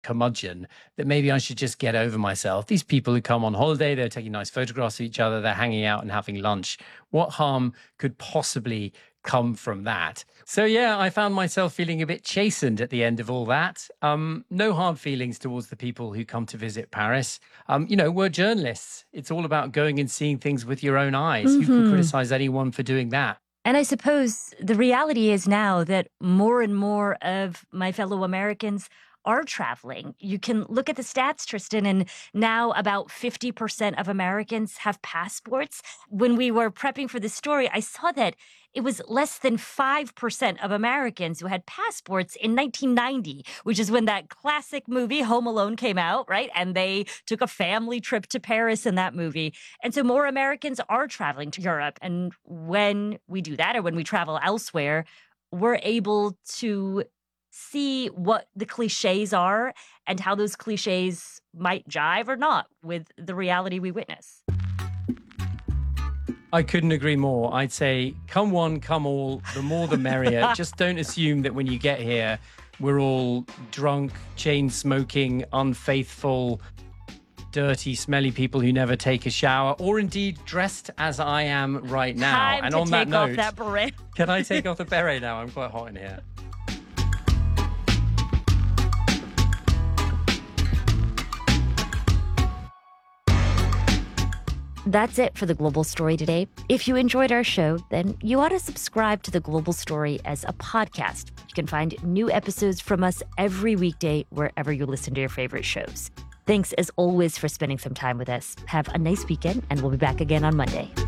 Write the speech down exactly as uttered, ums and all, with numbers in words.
curmudgeon that maybe I should just get over myself. These people who come on holiday, they're taking nice photographs of each other, they're hanging out and having lunch. What harm could possibly come from that? So yeah, I found myself feeling a bit chastened at the end of all that. Um, no hard feelings towards the people who come to visit Paris. Um, you know, we're journalists. It's all about going and seeing things with your own eyes. Mm-hmm. Who can criticize anyone for doing that? And I suppose the reality is now that more and more of my fellow Americans are traveling. You can look at the stats, Tristan, and now about fifty percent of Americans have passports. When we were prepping for this story, I saw that it was less than five percent of Americans who had passports in nineteen ninety, which is when that classic movie Home Alone came out, right? And they took a family trip to Paris in that movie. And so more Americans are traveling to Europe. And when we do that, or when we travel elsewhere, we're able to see what the cliches are and how those cliches might jive or not with the reality we witness. I couldn't agree more. I'd say come one, come all, the more the merrier. Just don't assume that when you get here, we're all drunk, chain smoking, unfaithful, dirty, smelly people who never take a shower, or indeed dressed as I am right now. Time and to on take that note, off that beret. Can I take off the beret now? I'm quite hot in here. That's it for The Global Story today. If you enjoyed our show, then you ought to subscribe to The Global Story as a podcast. You can find new episodes from us every weekday wherever you listen to your favorite shows. Thanks, as always, for spending some time with us. Have a nice weekend, and we'll be back again on Monday.